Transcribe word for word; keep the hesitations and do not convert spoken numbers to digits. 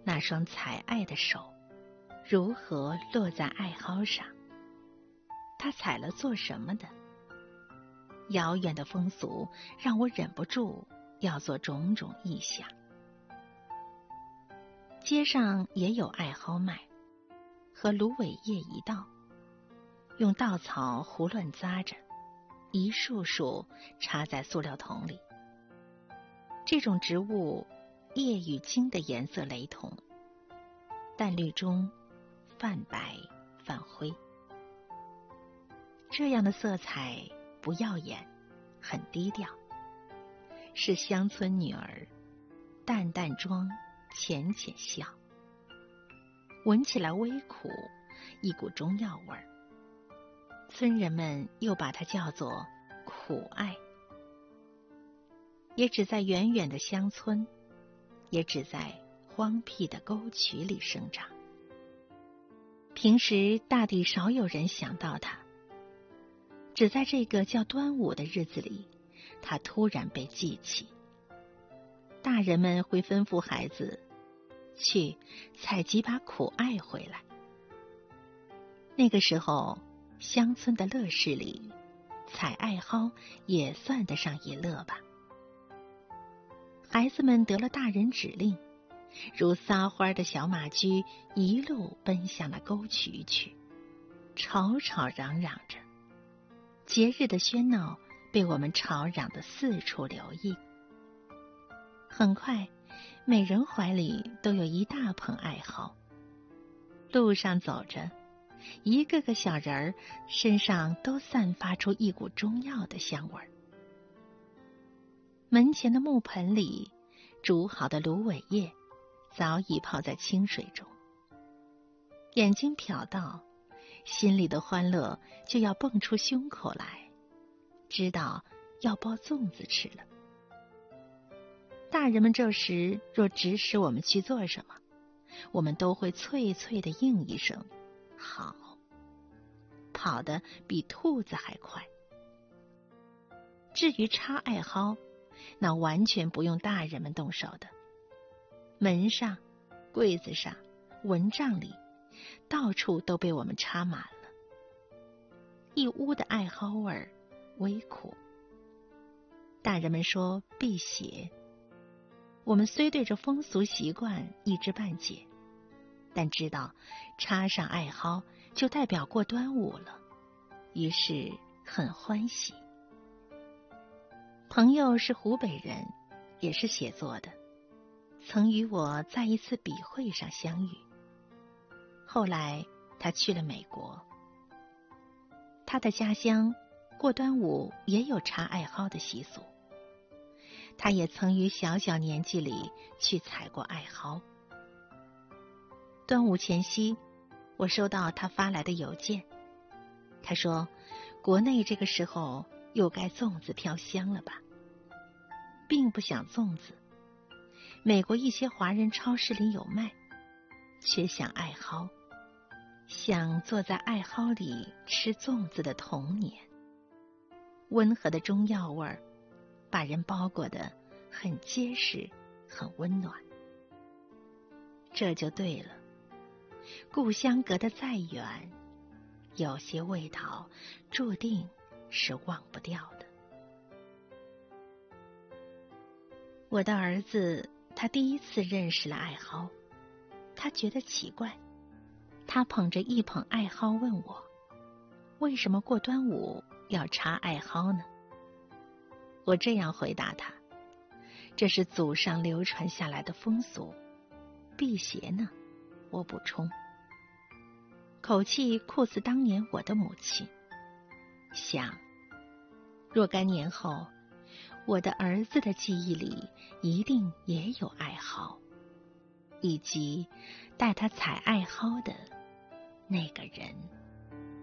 那双采爱的手如何落在艾蒿上，他采了做什么的？遥远的风俗让我忍不住要做种种臆想。街上也有艾蒿卖，和芦苇叶一道，用稻草胡乱扎着，一束束插在塑料桶里。这种植物叶与茎的颜色雷同，淡绿中泛白泛灰。这样的色彩不耀眼，很低调，是乡村女儿淡淡妆，浅浅笑，闻起来微苦，一股中药味儿。村人们又把它叫做苦艾，也只在远远的乡村，也只在荒僻的沟渠里生长。平时大抵少有人想到它，只在这个叫端午的日子里，它突然被记起。大人们会吩咐孩子去采几把苦艾回来。那个时候，乡村的乐事里，采艾蒿也算得上一乐吧。孩子们得了大人指令，如撒欢的小马驹，一路奔向了沟渠去，吵吵嚷嚷着。节日的喧闹被我们吵嚷得四处留意。很快，每人怀里都有一大捧艾蒿。路上走着，一个个小人儿身上都散发出一股中药的香味儿。门前的木盆里，煮好的芦苇叶早已泡在清水中。眼睛瞟到，心里的欢乐就要蹦出胸口来，知道要包粽子吃了。大人们这时若指使我们去做什么，我们都会脆脆地应一声好，跑得比兔子还快。至于插艾蒿，那完全不用大人们动手的。门上、柜子上、蚊帐里，到处都被我们插满了，一屋的艾蒿味儿，微苦。大人们说辟邪，我们虽对这风俗习惯一知半解，但知道插上艾蒿就代表过端午了，于是很欢喜。朋友是湖北人，也是写作的，曾与我在一次笔会上相遇。后来他去了美国，他的家乡过端午也有插艾蒿的习俗。他也曾于小小年纪里去采过艾蒿。端午前夕，我收到他发来的邮件，他说国内这个时候又该粽子飘香了吧，并不想粽子，美国一些华人超市里有卖，却想艾蒿，想坐在艾蒿里吃粽子的童年。温和的中药味儿把人包裹得很结实，很温暖。这就对了，故乡隔得再远，有些味道注定是忘不掉的。我的儿子他第一次认识了艾蒿，他觉得奇怪，他捧着一捧艾蒿问我，为什么过端午要插艾蒿呢？我这样回答他，这是祖上流传下来的风俗，辟邪呢，我补充。口气酷似当年我的母亲，想若干年后，我的儿子的记忆里一定也有艾蒿，以及带他采艾蒿的那个人。